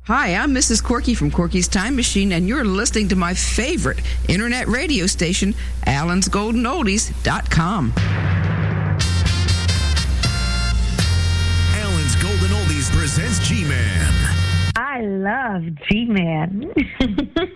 Hi, I'm Mrs. Corky from Corky's Time Machine, and you're listening to my favorite internet radio station, AllensGoldenOldies.com. Allen's Golden Oldies presents G-Man. I love G-Man.